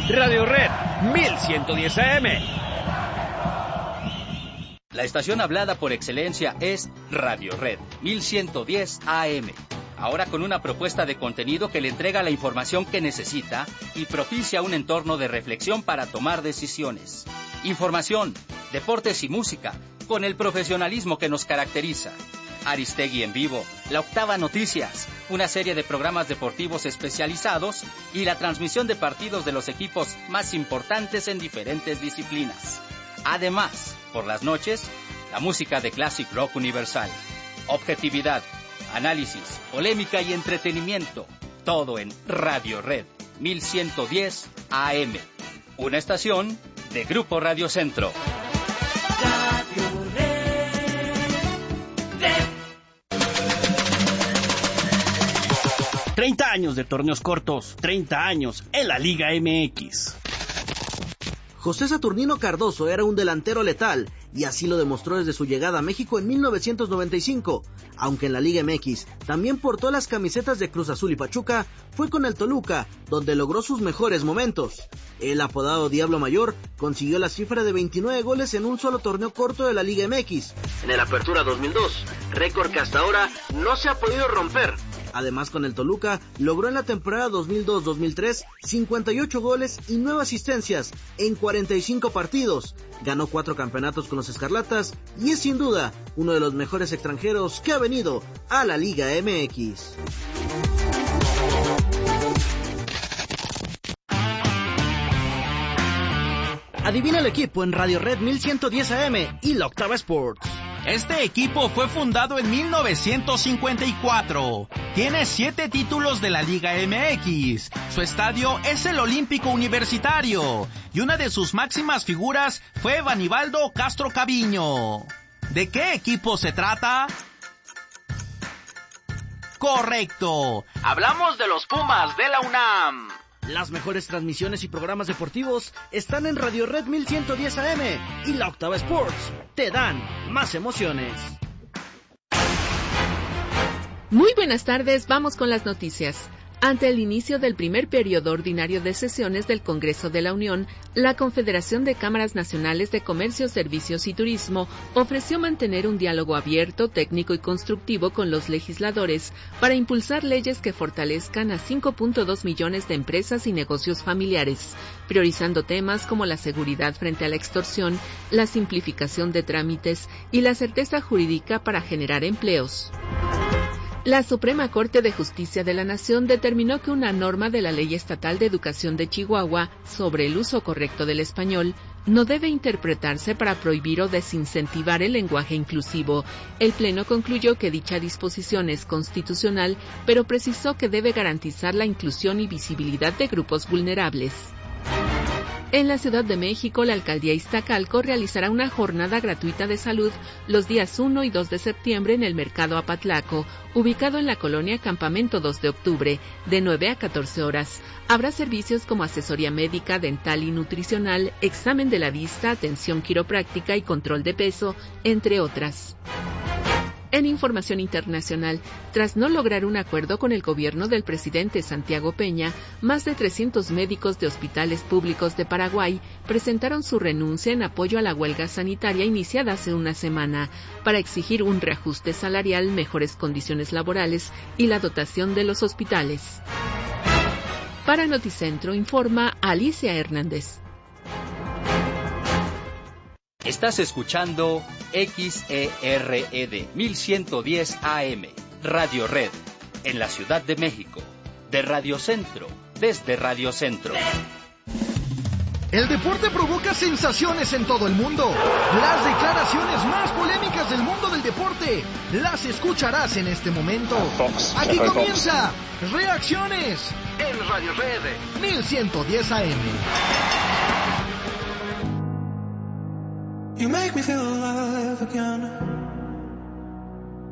Radio Red 1110 AM. La estación hablada por excelencia es Radio Red 1110 AM. Ahora con una propuesta de contenido que le entrega la información que necesita y propicia un entorno de reflexión para tomar decisiones. Información, deportes y música, con el profesionalismo que nos caracteriza. Aristegui en vivo, La Octava Noticias, una serie de programas deportivos especializados y la transmisión de partidos de los equipos más importantes en diferentes disciplinas. Además, por las noches, la música de Classic Rock Universal. Objetividad, análisis, polémica y entretenimiento. Todo en Radio Red 1110 AM. Una estación de Grupo Radio Centro. Radio Red. 30 años de torneos cortos, 30 años en la Liga MX. José Saturnino Cardoso era un delantero letal, y así lo demostró desde su llegada a México en 1995. Aunque en la Liga MX también portó las camisetas de Cruz Azul y Pachuca, fue con el Toluca donde logró sus mejores momentos. El apodado Diablo Mayor consiguió la cifra de 29 goles en un solo torneo corto de la Liga MX, en el Apertura 2002, récord que hasta ahora no se ha podido romper. Además, con el Toluca, logró en la temporada 2002-2003 58 goles y 9 asistencias en 45 partidos. Ganó 4 campeonatos con los Escarlatas y es sin duda uno de los mejores extranjeros que ha venido a la Liga MX. Adivina el equipo en Radio Red 1110 AM y La Octava Sports. Este equipo fue fundado en 1954. Tiene 7 títulos de la Liga MX. Su estadio es el Olímpico Universitario. Y una de sus máximas figuras fue Banibaldo Castro Caviño. ¿De qué equipo se trata? Correcto. Hablamos de los Pumas de la UNAM. Las mejores transmisiones y programas deportivos están en Radio Red 1110 AM y La Octava Sports. Te dan más emociones. Muy buenas tardes, vamos con las noticias. Ante el inicio del primer periodo ordinario de sesiones del Congreso de la Unión, la Confederación de Cámaras Nacionales de Comercio, Servicios y Turismo ofreció mantener un diálogo abierto, técnico y constructivo con los legisladores para impulsar leyes que fortalezcan a 5.2 millones de empresas y negocios familiares, priorizando temas como la seguridad frente a la extorsión, la simplificación de trámites y la certeza jurídica para generar empleos. La Suprema Corte de Justicia de la Nación determinó que una norma de la Ley Estatal de Educación de Chihuahua sobre el uso correcto del español no debe interpretarse para prohibir o desincentivar el lenguaje inclusivo. El Pleno concluyó que dicha disposición es constitucional, pero precisó que debe garantizar la inclusión y visibilidad de grupos vulnerables. En la Ciudad de México, la Alcaldía Iztacalco realizará una jornada gratuita de salud los días 1 y 2 de septiembre en el Mercado Apatlaco, ubicado en la colonia Campamento 2 de Octubre, de 9 a 14 horas. Habrá servicios como asesoría médica, dental y nutricional, examen de la vista, atención quiropráctica y control de peso, entre otras. En información internacional, tras no lograr un acuerdo con el gobierno del presidente Santiago Peña, más de 300 médicos de hospitales públicos de Paraguay presentaron su renuncia en apoyo a la huelga sanitaria iniciada hace una semana, para exigir un reajuste salarial, mejores condiciones laborales y la dotación de los hospitales. Para Noticentro informa Alicia Hernández. Estás escuchando XERED 1110 AM, Radio Red, en la Ciudad de México, de Radio Centro, desde Radio Centro. El deporte provoca sensaciones en todo el mundo. Las declaraciones más polémicas del mundo del deporte las escucharás en este momento. Aquí comienza Reacciones en Radio Red 1110 AM. You make me feel alive again.